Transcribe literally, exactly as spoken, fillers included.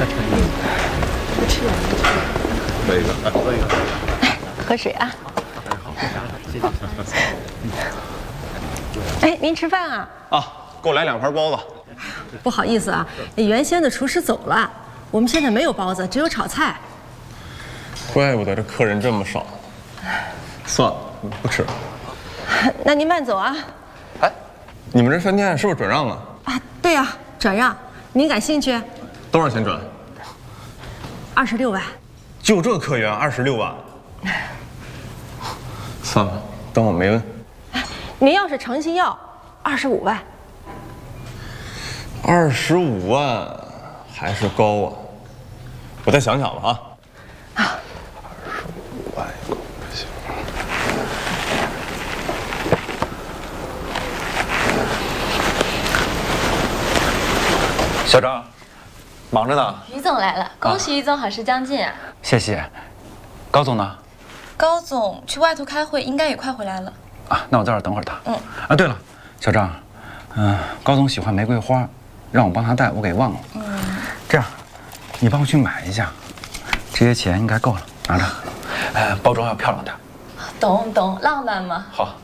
不吃了，不吃了。 喝一个，喝一个。 哎，喝水啊。 好，谢谢。 哎，您吃饭啊？ 啊，给我来两盘包子。 不好意思啊，原先的厨师走了，我们现在没有包子，只有炒菜。 怪不得这客人这么少。算了，不吃了。 那您慢走啊。 哎，你们这饭店是不是转让啊？ 啊，对呀，转让。您感兴趣？ 多少钱转？ 二十六万。 就这客源，二十六万。算了，当我没问。 您要是诚心要，二十五万。 二十五万还是高啊，我再想想吧啊。 啊， 二十五万不行。 小张，忙着呢。 于总来了，恭喜于总好事将近啊！ 谢谢。高总呢？ 高总去外头开会，应该也快回来了。 啊，那我在这儿等会儿他。 嗯。 啊，对了，小张，嗯、呃，高总喜欢玫瑰花，让我帮他带，我给忘了。 嗯。 这样，你帮我去买一下，这些钱应该够了，拿着。呃，包装要漂亮点。 懂懂，浪漫嘛。 好。